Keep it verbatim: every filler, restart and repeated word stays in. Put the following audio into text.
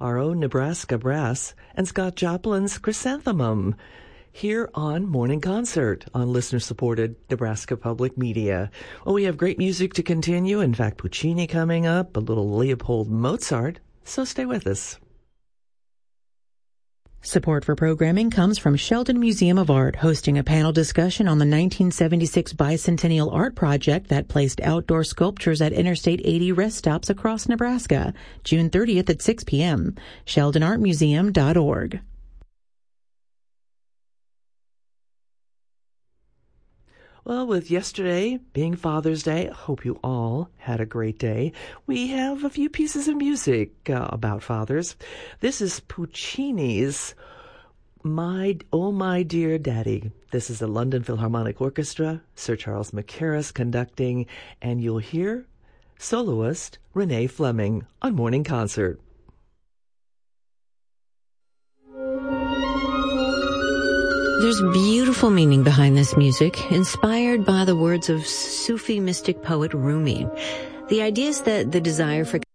our own Nebraska Brass, and Scott Joplin's Chrysanthemum, here on Morning Concert on listener-supported Nebraska Public Media. Well, we have great music to continue. In fact, Puccini coming up, a little Leopold Mozart, so stay with us. Support for programming comes from Sheldon Museum of Art, hosting a panel discussion on the nineteen seventy-six Bicentennial Art Project that placed outdoor sculptures at Interstate eighty rest stops across Nebraska, June thirtieth at six p.m. sheldon art museum dot org. Well, with yesterday being Father's Day, I hope you all had a great day. We have a few pieces of music uh, about fathers. This is Puccini's My Oh My Dear Daddy. This is the London Philharmonic Orchestra, Sir Charles Mackerras conducting, and you'll hear soloist Renee Fleming on Morning Concert. There's beautiful meaning behind this music, inspired by the words of Sufi mystic poet Rumi. The idea is that the desire for